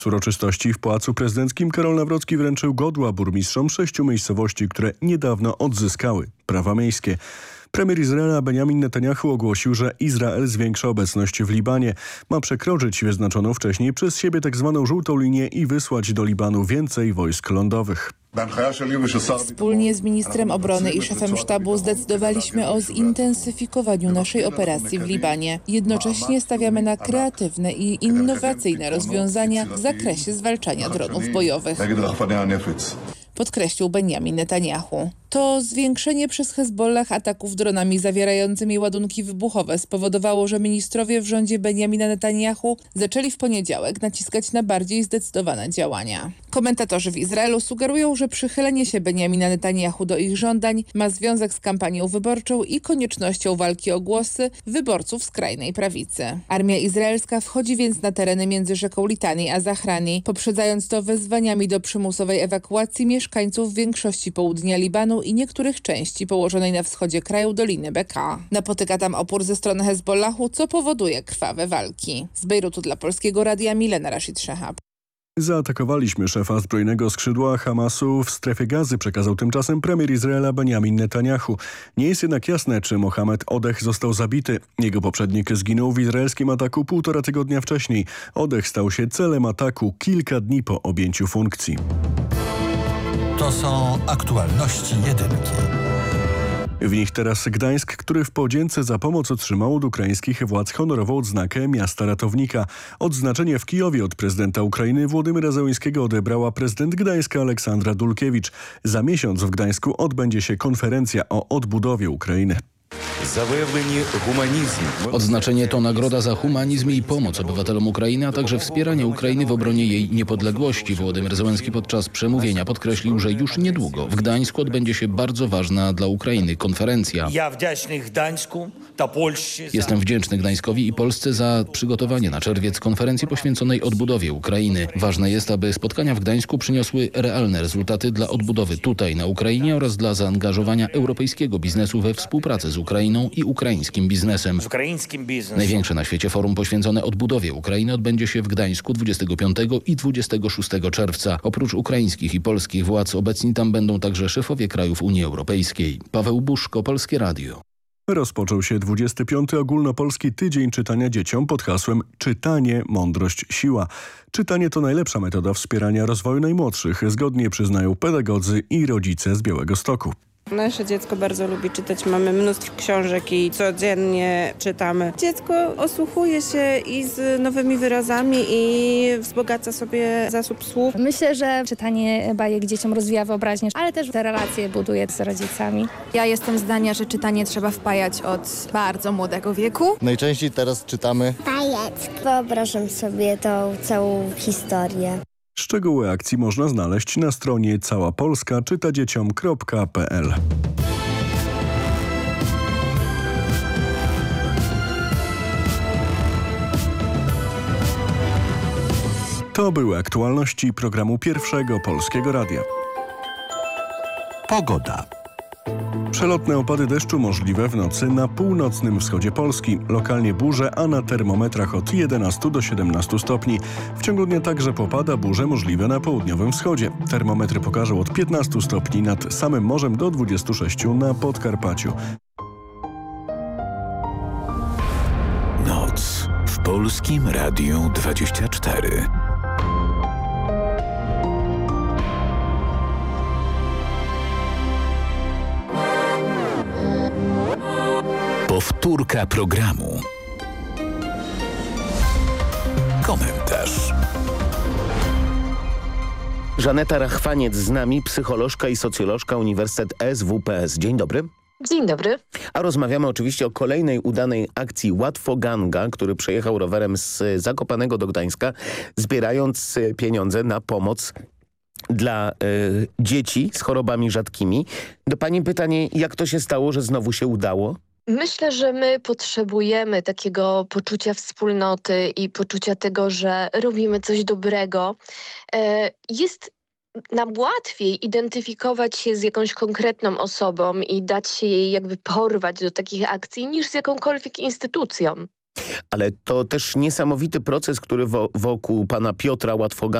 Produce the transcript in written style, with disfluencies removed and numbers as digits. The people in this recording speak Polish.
Z uroczystości w Pałacu Prezydenckim Karol Nawrocki wręczył godła burmistrzom 6 miejscowości, które niedawno odzyskały prawa miejskie. Premier Izraela Benjamin Netanyahu ogłosił, że Izrael zwiększa obecność w Libanie. Ma przekroczyć wyznaczoną wcześniej przez siebie tzw. żółtą linię i wysłać do Libanu więcej wojsk lądowych. Wspólnie z ministrem obrony i szefem sztabu zdecydowaliśmy o zintensyfikowaniu naszej operacji w Libanie. Jednocześnie stawiamy na kreatywne i innowacyjne rozwiązania w zakresie zwalczania dronów bojowych. Podkreślił Benjamin Netanyahu. To zwiększenie przez Hezbollah ataków dronami zawierającymi ładunki wybuchowe spowodowało, że ministrowie w rządzie Benjamina Netanyahu zaczęli w poniedziałek naciskać na bardziej zdecydowane działania. Komentatorzy w Izraelu sugerują, że przychylenie się Benjamina Netanyahu do ich żądań ma związek z kampanią wyborczą i koniecznością walki o głosy wyborców skrajnej prawicy. Armia izraelska wchodzi więc na tereny między rzeką Litani a Zahrani, poprzedzając to wezwaniami do przymusowej ewakuacji mieszkańców większości południa Libanu i niektórych części położonej na wschodzie kraju Doliny Beka. Napotyka tam opór ze strony Hezbollahu, co powoduje krwawe walki. Z Bejrutu dla Polskiego Radia Milena Rashid Szehab. Zaatakowaliśmy szefa zbrojnego skrzydła Hamasu w strefie Gazy, przekazał tymczasem premier Izraela Benjamin Netanyahu. Nie jest jednak jasne, czy Mohamed Odeh został zabity. Jego poprzednik zginął w izraelskim ataku 1,5 tygodnia wcześniej. Odeh stał się celem ataku kilka dni po objęciu funkcji. To są aktualności jedynki. W nich teraz Gdańsk, który w podzięce za pomoc otrzymał od ukraińskich władz honorową odznakę miasta ratownika. Odznaczenie w Kijowie od prezydenta Ukrainy Włodymyra Zełenskiego odebrała prezydent Gdańska Aleksandra Dulkiewicz. Za miesiąc w Gdańsku odbędzie się konferencja o odbudowie Ukrainy. Odznaczenie to nagroda za humanizm i pomoc obywatelom Ukrainy, a także wspieranie Ukrainy w obronie jej niepodległości. Włodymyr Zełenski podczas przemówienia podkreślił, że już niedługo w Gdańsku odbędzie się bardzo ważna dla Ukrainy konferencja. Jestem wdzięczny Gdańskowi i Polsce za przygotowanie na czerwiec konferencji poświęconej odbudowie Ukrainy. Ważne jest, aby spotkania w Gdańsku przyniosły realne rezultaty dla odbudowy tutaj na Ukrainie oraz dla zaangażowania europejskiego biznesu we współpracę z Ukrainą i ukraińskim biznesem. Największe na świecie forum poświęcone odbudowie Ukrainy odbędzie się w Gdańsku 25 i 26 czerwca. Oprócz ukraińskich i polskich władz obecni tam będą także szefowie krajów Unii Europejskiej. Paweł Buszko, Polskie Radio. Rozpoczął się 25. Ogólnopolski Tydzień Czytania Dzieciom pod hasłem Czytanie, mądrość, siła. Czytanie to najlepsza metoda wspierania rozwoju najmłodszych, zgodnie przyznają pedagodzy i rodzice z Białegostoku. Nasze dziecko bardzo lubi czytać, mamy mnóstwo książek i codziennie czytamy. Dziecko osłuchuje się i z nowymi wyrazami i wzbogaca sobie zasób słów. Myślę, że czytanie bajek dzieciom rozwija wyobraźnię, ale też te relacje buduje z rodzicami. Ja jestem zdania, że czytanie trzeba wpajać od bardzo młodego wieku. Najczęściej teraz czytamy bajeczki. Wyobrażam sobie tą całą historię. Szczegóły akcji można znaleźć na stronie całapolskaczytadzieciom.pl. To były aktualności programu Pierwszego Polskiego Radia. Pogoda. Przelotne opady deszczu możliwe w nocy na północnym wschodzie Polski. Lokalnie burze, a na termometrach od 11 do 17 stopni. W ciągu dnia także popada, burze możliwe na południowym wschodzie. Termometry pokażą od 15 stopni nad samym morzem do 26 na Podkarpaciu. Noc w Polskim Radiu 24. Powtórka programu. Komentarz. Żaneta Rachwaniec z nami, psycholożka i socjolożka Uniwersytet SWPS. Dzień dobry. Dzień dobry. A rozmawiamy oczywiście o kolejnej udanej akcji Łatwoganga, który przejechał rowerem z Zakopanego do Gdańska, zbierając pieniądze na pomoc dla dzieci z chorobami rzadkimi. Do pani pytanie, jak to się stało, że znowu się udało? Myślę, że my potrzebujemy takiego poczucia wspólnoty i poczucia tego, że robimy coś dobrego. Jest nam łatwiej identyfikować się z jakąś konkretną osobą i dać się jej jakby porwać do takich akcji niż z jakąkolwiek instytucją. ale to też niesamowity proces, który wokół pana Piotra Łatwoganga